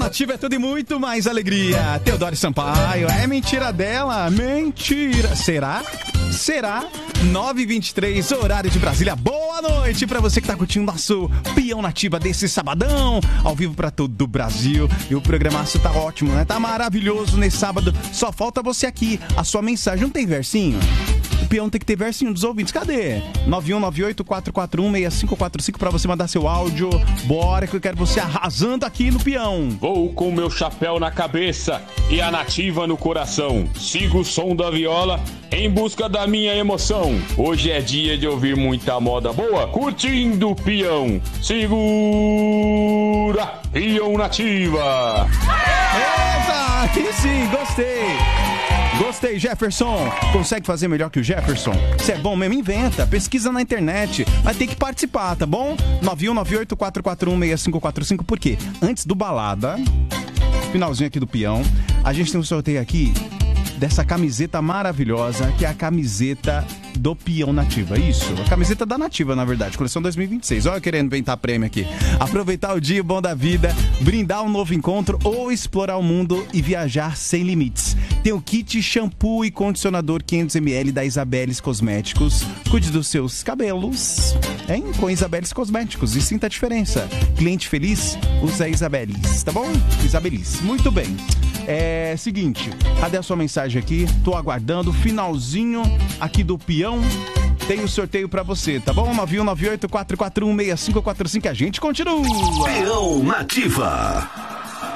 Nativa é tudo e muito mais alegria. Teodoro Sampaio, é mentira dela? Mentira. Será? 9h23, horário de Brasília. Boa noite pra você que tá curtindo nosso Peão Nativa desse sabadão, ao vivo pra todo o Brasil. E o programaço tá ótimo, né? Tá maravilhoso nesse sábado. Só falta você aqui. A sua mensagem não tem versinho? O Peão tem que ter versinho dos ouvintes. Cadê? 9198-441-6545 pra você mandar seu áudio. Bora que eu quero você arrasando aqui no Peão. Vou com meu chapéu na cabeça e a nativa no coração. Sigo o som da viola em busca da minha emoção. Hoje é dia de ouvir muita moda boa, curtindo o Peão. Segura, Peão Nativa. Eita, aqui sim, gostei. Gostei, Jefferson. Consegue fazer melhor que o Jefferson? Se é bom mesmo, inventa. Pesquisa na internet. Mas tem que participar, tá bom? 9198-441-6545. Por quê? Antes do balada, finalzinho aqui do Peão, a gente tem um sorteio aqui dessa camiseta maravilhosa, que é a camiseta do Peão Nativa. Isso, a camiseta da Nativa, na verdade, coleção 2026. Olha eu querendo inventar prêmio aqui. Aproveitar o dia bom da vida, brindar um novo encontro ou explorar o mundo e viajar sem limites. Tem o kit shampoo e condicionador 500ml da Isabeles Cosméticos. Cuide dos seus cabelos, hein? Com Isabeles Cosméticos e sinta a diferença. Cliente feliz, usa Isabeles, tá bom? Isabeles, muito bem. É seguinte, cadê a sua mensagem aqui? Tô aguardando, finalzinho aqui do Peão. Tem o sorteio pra você, tá bom? 9198-441-6545, a gente continua. Peão Nativa.